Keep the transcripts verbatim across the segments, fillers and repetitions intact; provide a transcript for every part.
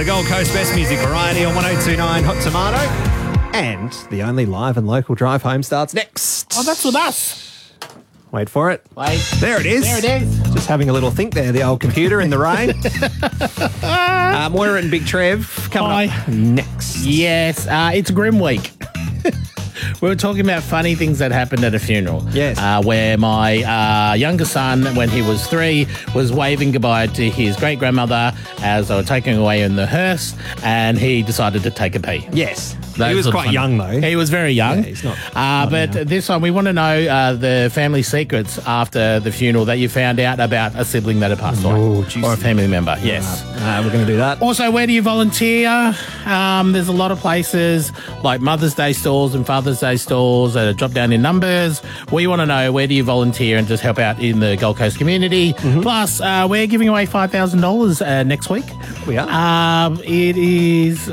The Gold Coast Best Music Variety on one oh two point nine Hot Tomato. And the only live and local drive home starts next. Oh, that's with us. Wait for it. Wait. There it is. There it is. Just having a little think there, the old computer in the rain. uh, Moira and Big Trev coming Hi. up next. Yes, uh, it's Grim Week. We were talking about funny things that happened at a funeral. Yes. Uh, where my uh, younger son, when he was three, was waving goodbye to his great-grandmother as they were taking away in the hearse, and he decided to take a pee. Yes. That he was sort of quite funny. young, though. He was very young. Yeah, he's not- Uh, not but now. this one, we want to know uh, the family secrets after the funeral that you found out about a sibling that had passed away. Oh, juicy. Or a family member, yes. Uh, we're going to do that. Also, where do you volunteer? Um, there's a lot of places like Mother's Day stalls and Father's Day stalls that are dropped down in numbers. We want to know, where do you volunteer and just help out in the Gold Coast community? Mm-hmm. Plus, uh, we're giving away five thousand dollars uh, next week. We are. Um, it is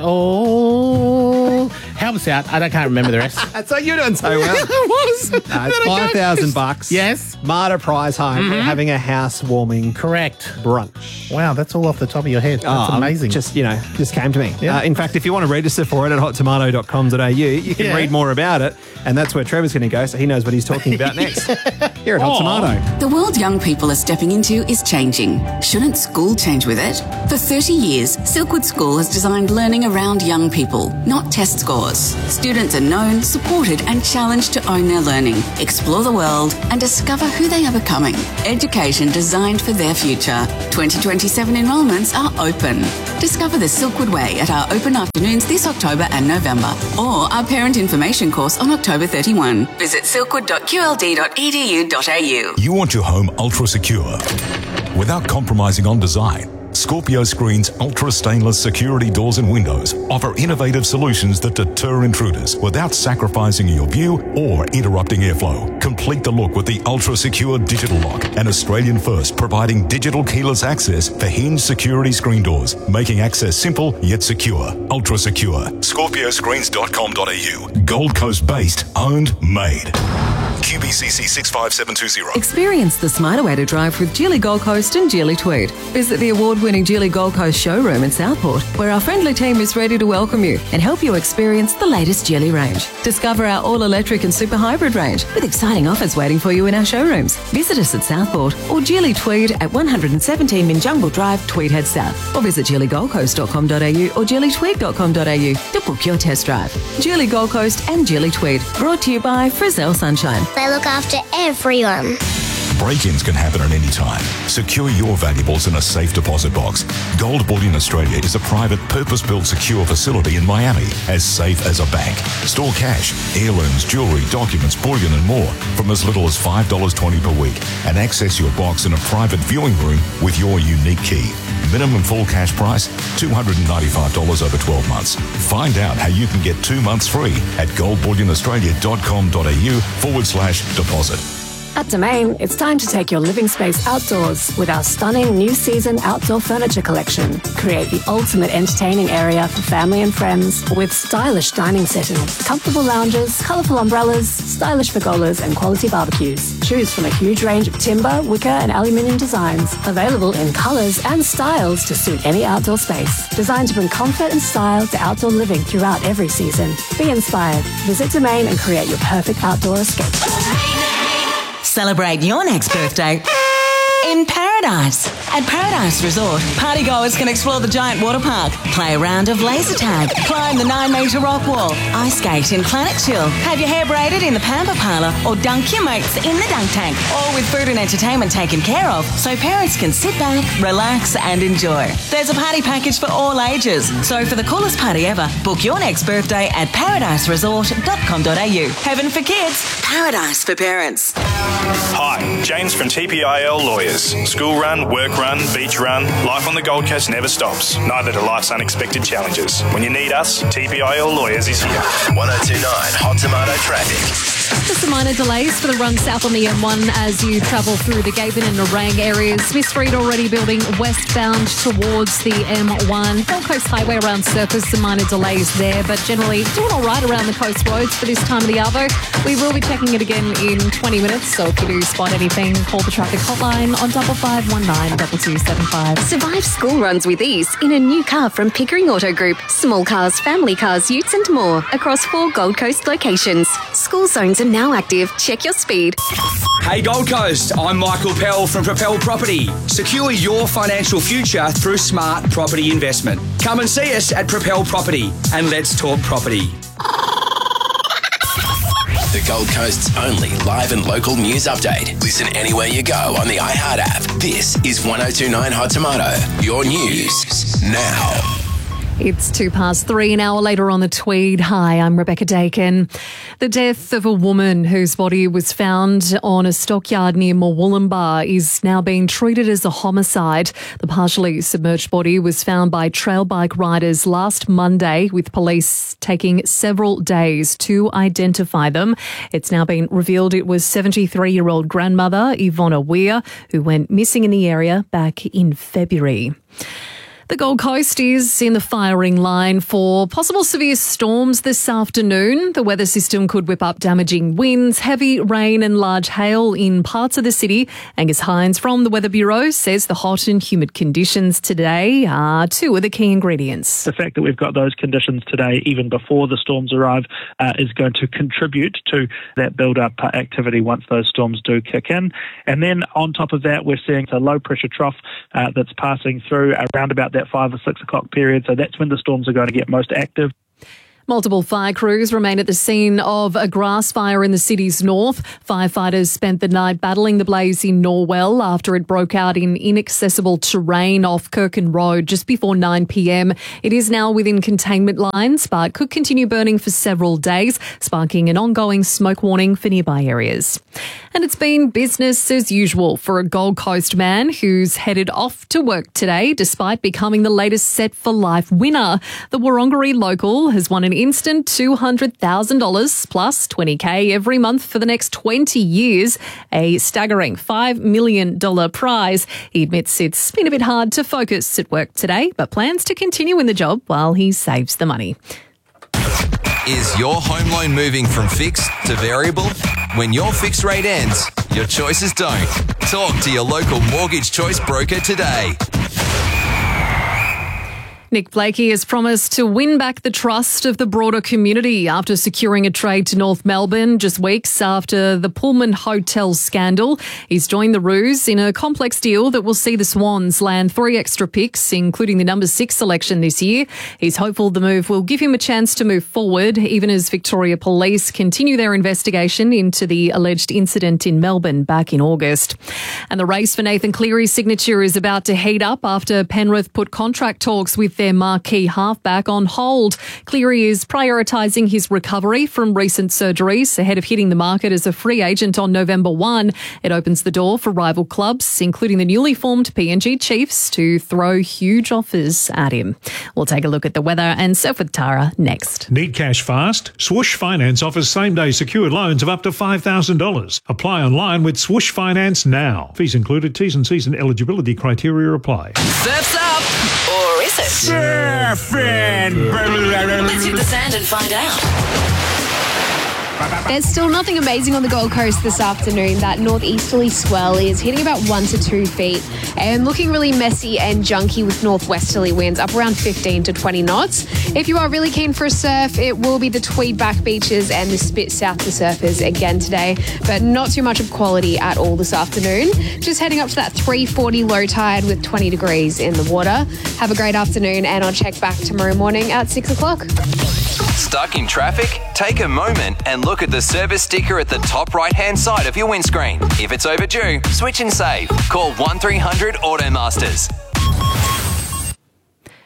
all... Help us out. I don't, can't remember the rest. So you're doing so well. I was. Uh, it's five thousand bucks. Yes. Marta Prize home. We're having a housewarming Correct. brunch. Wow, that's all off the top of your head. That's Oh, um, amazing. Just, you know, just came to me. Yeah. Uh, in fact, if you want to register for it at hot tomato dot com dot a u, you can Yeah. read more about it. And that's where Trevor's going to go, so he knows what he's talking about next. Here at Hot Oh. Tomato. The world young people are stepping into is changing. Shouldn't school change with it? For thirty years, Silkwood School has designed learning around young people, not test scores. Students are known, supported and challenged to own their learning, explore the world and discover who they are becoming. Education designed for their future. twenty twenty-seven enrolments are open. Discover the Silkwood Way at our open afternoons this October and November, or our parent information course on October thirty-first. Visit silkwood dot q l d dot e d u dot a u. You want your home ultra secure without compromising on design. Scorpio Screen's ultra stainless security doors and windows offer innovative solutions that deter intruders without sacrificing your view or interrupting airflow. Complete the look with the ultra secure digital lock, an Australian first providing digital keyless access for hinged security screen doors, making access simple yet secure. Ultra secure. scorpio screens dot com dot a u. Gold Coast based, owned, made. Q B C C six five seven two zero. Experience the smarter way to drive with Geely Gold Coast and Geely Tweed. Visit the award-winning Geely Gold Coast showroom in Southport, where our friendly team is ready to welcome you and help you experience the latest Geely range. Discover our all-electric and super hybrid range with exciting offers waiting for you in our showrooms. Visit us at Southport or Geely Tweed at one seventeen Minjungle Drive, Tweedhead South, or visit geely gold coast dot com dot a u or geely tweed dot com dot a u to book your test drive. Geely Gold Coast and Geely Tweed, brought to you by Frizzell Sunshine. They look after everyone. Break-ins can happen at any time. Secure your valuables in a safe deposit box. Gold Bullion Australia is a private, purpose-built secure facility in Miami, as safe as a bank. Store cash, heirlooms, jewellery, documents, bullion and more from as little as five dollars twenty per week, and access your box in a private viewing room with your unique key. Minimum full cash price, two hundred ninety-five dollars over twelve months. Find out how you can get two months free at gold bullion australia dot com dot a u forward slash deposit. At Domain, it's time to take your living space outdoors with our stunning new season outdoor furniture collection. Create the ultimate entertaining area for family and friends with stylish dining settings, comfortable lounges, colourful umbrellas, stylish pergolas and quality barbecues. Choose from a huge range of timber, wicker and aluminium designs, available in colours and styles to suit any outdoor space. Designed to bring comfort and style to outdoor living throughout every season. Be inspired. Visit Domain and create your perfect outdoor escape. Celebrate your next birthday in paradise. At Paradise Resort, partygoers can explore the giant water park, play a round of laser tag, climb the nine metre rock wall, ice skate in Planet Chill, have your hair braided in the Pamper Parlour or dunk your mates in the dunk tank, all with food and entertainment taken care of so parents can sit back, relax and enjoy. There's a party package for all ages, so for the coolest party ever, book your next birthday at paradise resort dot com dot a u. Heaven for kids, paradise for parents. Hi, James from T P I L Lawyers. School run, work run, beach run, life on the Gold Coast never stops. Neither do life's unexpected challenges. When you need us, T P I L Lawyers is here. one oh two point nine Hot Tomato Traffic. Just some minor delays for the run south on the M one as you travel through the Gabon and Nerang areas. Smith Street already building westbound towards the M one. Gold Coast Highway around Surfers, some minor delays there, but generally doing all right around the coast roads for this time of the arvo. We will be checking it again in twenty minutes, so if you do spot anything, call the traffic hotline on double five one nine double two seven five. Survive school runs with ease in a new car from Pickering Auto Group. Small cars, family cars, utes and more across four Gold Coast locations. School zones are now active. Check your speed. Hey Gold Coast, I'm Michael Pell from Propel Property. Secure your financial future through smart property investment. Come and see us at Propel Property and let's talk property. The Gold Coast's only live and local news update. Listen anywhere you go on the iHeart app. This is one oh two point nine Hot Tomato. Your news now. It's two past three, an hour later on the Tweed. Hi, I'm Rebecca Dakin. The death of a woman whose body was found on a stockyard near Murwillumbah is now being treated as a homicide. The partially submerged body was found by trail bike riders last Monday, with police taking several days to identify them. It's now been revealed it was seventy-three-year-old grandmother Ivona Weir, who went missing in the area back in February. The Gold Coast is in the firing line for possible severe storms this afternoon. The weather system could whip up damaging winds, heavy rain and large hail in parts of the city. Angus Hines from the Weather Bureau says the hot and humid conditions today are two of the key ingredients. The fact that we've got those conditions today, even before the storms arrive, uh, is going to contribute to that build-up uh, activity once those storms do kick in. And then on top of that, we're seeing a low-pressure trough uh, that's passing through around about that five or six o'clock period. So that's when the storms are going to get most active. Multiple fire crews remain at the scene of a grass fire in the city's north. Firefighters spent the night battling the blaze in Norwell after it broke out in inaccessible terrain off Kirkin Road just before nine p.m. It is now within containment lines, but could continue burning for several days, sparking an ongoing smoke warning for nearby areas. And it's been business as usual for a Gold Coast man who's headed off to work today despite becoming the latest Set for Life winner. The Wurrunggeri local has won an instant two hundred thousand dollars plus twenty K every month for the next twenty years, a staggering five million dollars prize. He admits it's been a bit hard to focus at work today, but plans to continue in the job while he saves the money. Is your home loan moving from fixed to variable? When your fixed rate ends, your choices don't. Talk to your local Mortgage Choice broker today. Nick Blakey has promised to win back the trust of the broader community after securing a trade to North Melbourne just weeks after the Pullman Hotel scandal. He's joined the Roos in a complex deal that will see the Swans land three extra picks, including the number six selection this year. He's hopeful the move will give him a chance to move forward, even as Victoria Police continue their investigation into the alleged incident in Melbourne back in August. And the race for Nathan Cleary's signature is about to heat up after Penrith put contract talks with their marquee halfback on hold. Cleary is prioritising his recovery from recent surgeries ahead of hitting the market as a free agent on November first. It opens the door for rival clubs, including the newly formed P N G Chiefs, to throw huge offers at him. We'll take a look at the weather and surf with Tara next. Need cash fast? Swoosh Finance offers same-day secured loans of up to five thousand dollars. Apply online with Swoosh Finance now. Fees included, T's and C's and eligibility criteria apply. Surf's up! Or is it? Surfing! Let's hit the sand and find out. There's still nothing amazing on the Gold Coast this afternoon. That northeasterly swell is hitting about one to two feet and looking really messy and junky with northwesterly winds up around fifteen to twenty knots. If you are really keen for a surf, it will be the Tweed back beaches and the Spit South to surfers again today, but not too much of quality at all this afternoon. Just heading up to that three forty low tide with twenty degrees in the water. Have a great afternoon, and I'll check back tomorrow morning at six o'clock. Stuck in traffic? Take a moment and look at the service sticker at the top right-hand side of your windscreen. If it's overdue, switch and save. Call one three hundred Automasters.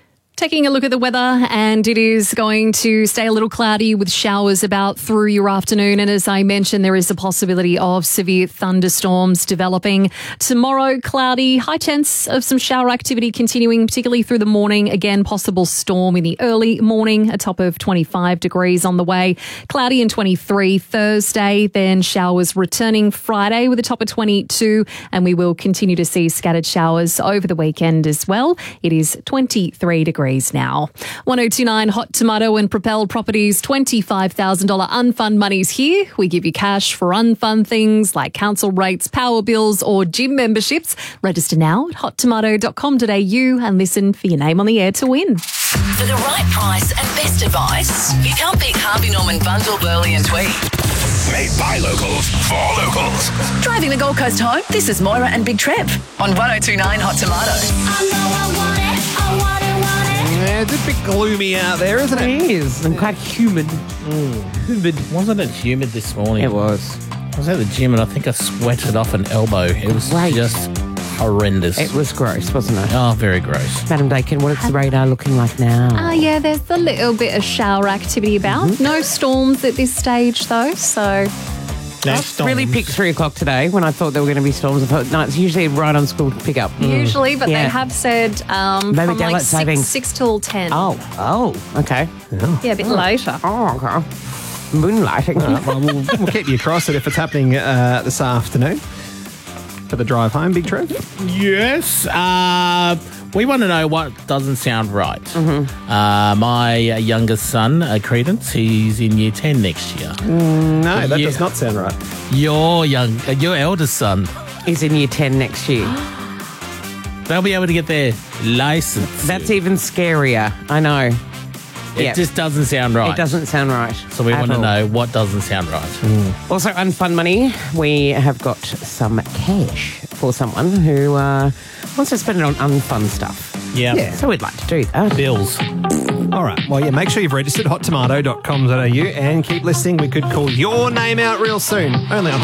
taking a look at the weather, and it is going to stay a little cloudy with showers about through your afternoon. And as I mentioned, there is a possibility of severe thunderstorms developing. Tomorrow, cloudy, high chance of some shower activity continuing, particularly through the morning. Again, possible storm in the early morning, a top of twenty-five degrees on the way. Cloudy and twenty-three Thursday, then showers returning Friday with a top of twenty-two, and we will continue to see scattered showers over the weekend as well. It is twenty-three degrees now. one oh two point nine Hot Tomato and Propel Properties twenty-five thousand dollars unfund monies here. We give you cash for unfund things like council rates, power bills or gym memberships. Register now at hot tomato dot com dot a u and listen for your name on the air to win. For the right price and best advice, you can't beat Harvey Norman Bundle, Burley and Tweed. Made by locals for locals. Driving the Gold Coast home, this is Moira and Big Trev on one oh two point nine Hot Tomato. Yeah, it's a bit gloomy out there, isn't it? It is, and quite humid. Mm. Humid. Wasn't it humid this morning? It was. I was at the gym and I think I sweated off an elbow. It was Great. just horrendous. It was gross, wasn't it? Oh, very gross. Madam Dakin, what is the radar looking like now? Ah, uh, yeah, there's a little bit of shower activity about. Mm-hmm. No storms at this stage, though, so... I really picked three o'clock today when I thought there were going to be storms. I thought, no, it's usually right on school pickup. Mm. Usually, but Yeah. they have said um, Maybe from like daylight saving. six, six till ten. Oh, oh, okay. Yeah, a bit later. Oh, okay. Moonlighting. All right, well, we'll, we'll keep you across it if it's happening uh, this afternoon. For the drive home, Big Trev? Yes. Uh, we want to know what doesn't sound right. Mm-hmm. Uh, my youngest son, uh, Credence, he's in year ten next year. Mm, no, that You- does not sound right. Your young, uh, your eldest son is in year ten next year. They'll be able to get their license. That's even scarier. I know. It Yeah. just doesn't sound right. It doesn't sound right. So we at want to all. know what doesn't sound right. Mm. Also, unfun money. We have got some cash for someone who uh, wants to spend it on unfun stuff. Yeah. Yeah. So we'd like to do that. Bills. All right. Well, yeah, make sure you've registered hot tomato dot com dot a u and keep listening. We could call your name out real soon. Only on